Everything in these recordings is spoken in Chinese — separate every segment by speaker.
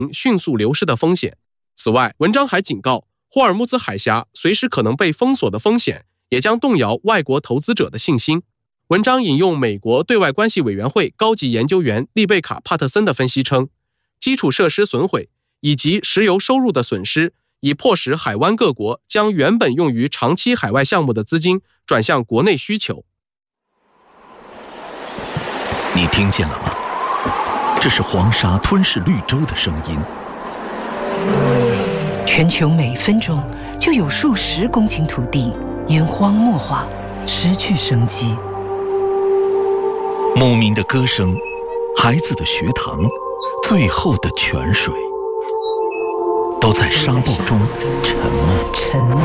Speaker 1: 迅速流失的风险。此外，文章还警告，霍尔木兹海峡随时可能被封锁的风险，也将动摇外国投资者的信心。文章引用美国对外关系委员会高级研究员丽贝卡·帕特森的分析称，基础设施损毁以及石油收入的损失，已迫使海湾各国将原本用于长期海外项目的资金转向国内需求。
Speaker 2: 你听见了吗？这是黄沙吞噬绿洲的声音。
Speaker 3: 全球每分钟就有数十公顷土地因荒漠化失去生机。
Speaker 2: 牧民的歌声，孩子的学堂，最后的泉水，都在沙暴中沉默。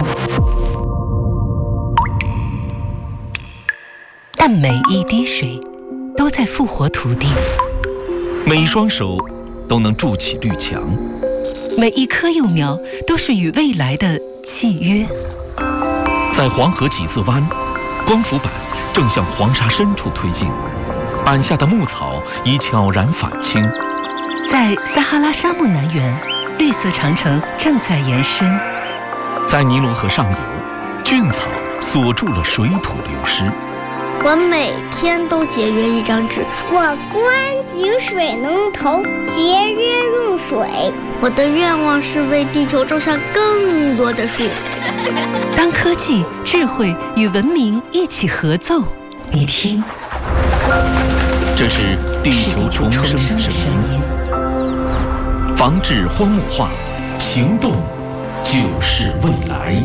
Speaker 3: 但每一滴水都在复活土地，
Speaker 2: 每一双手都能筑起绿墙，
Speaker 3: 每一棵幼苗都是与未来的契约。
Speaker 2: 在黄河几字湾，光伏板正向黄沙深处推进，板下的牧草已悄然返青。
Speaker 3: 在撒哈拉沙漠南缘，绿色长城正在延伸。
Speaker 2: 在尼罗河上游，菌草锁住了水土流失。
Speaker 4: 我每天都节约一张纸，
Speaker 5: 我关井水龙头，节约用水。
Speaker 4: 我的愿望是为地球种下更多的树。
Speaker 3: 当科技、智慧与文明一起合奏，你听，
Speaker 2: 这是地球重生的声音。防治荒漠化，行动就是未来。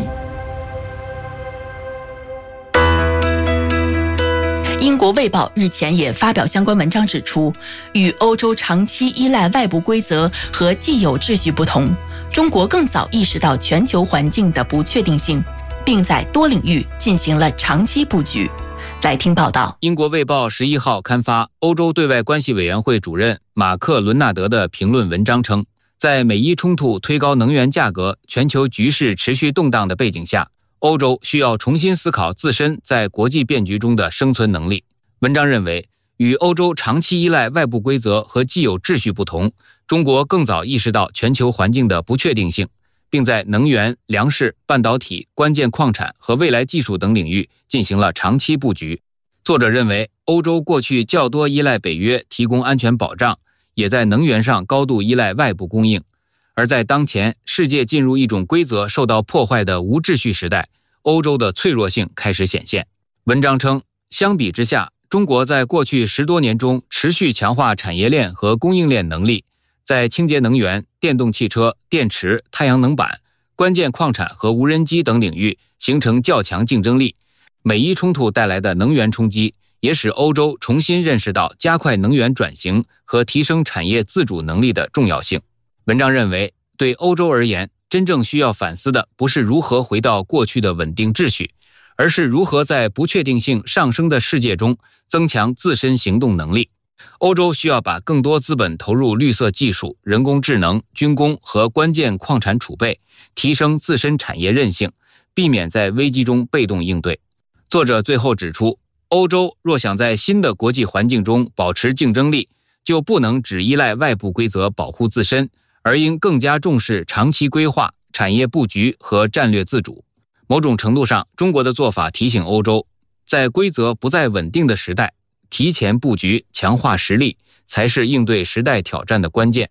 Speaker 6: 英国《卫报》日前也发表相关文章指出，与欧洲长期依赖外部规则和既有秩序不同，中国更早意识到全球环境的不确定性，并在多领域进行了长期布局。来听报道。
Speaker 7: 英国《卫报》11号刊发欧洲对外关系委员会主任马克·伦纳德的评论文章称，在美伊冲突推高能源价格、全球局势持续动荡的背景下，欧洲需要重新思考自身在国际变局中的生存能力。文章认为，与欧洲长期依赖外部规则和既有秩序不同，中国更早意识到全球环境的不确定性，并在能源、粮食、半导体、关键矿产和未来技术等领域进行了长期布局。作者认为，欧洲过去较多依赖北约提供安全保障，也在能源上高度依赖外部供应。而在当前世界进入一种规则受到破坏的无秩序时代，欧洲的脆弱性开始显现。文章称，相比之下，中国在过去10多年中持续强化产业链和供应链能力，在清洁能源、电动汽车、电池、太阳能板、关键矿产和无人机等领域形成较强竞争力。美伊冲突带来的能源冲击，也使欧洲重新认识到加快能源转型和提升产业自主能力的重要性。文章认为，对欧洲而言，真正需要反思的不是如何回到过去的稳定秩序，而是如何在不确定性上升的世界中增强自身行动能力。欧洲需要把更多资本投入绿色技术、人工智能、军工和关键矿产储备，提升自身产业韧性，避免在危机中被动应对。作者最后指出，欧洲若想在新的国际环境中保持竞争力，就不能只依赖外部规则保护自身，而应更加重视长期规划、产业布局和战略自主。某种程度上，中国的做法提醒欧洲，在规则不再稳定的时代，提前布局、强化实力，才是应对时代挑战的关键。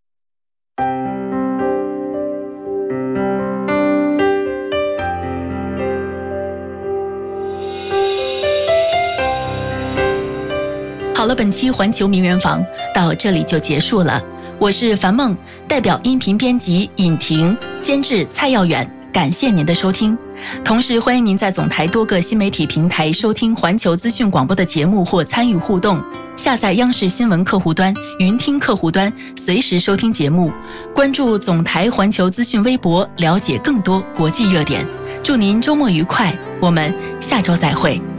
Speaker 6: 好了，本期环球名人坊到这里就结束了。我是樊梦，代表音频编辑尹婷，监制蔡耀远，感谢您的收听。同时欢迎您在总台多个新媒体平台收听环球资讯广播的节目或参与互动，下载央视新闻客户端、云听客户端，随时收听节目。关注总台环球资讯微博，了解更多国际热点。祝您周末愉快，我们下周再会。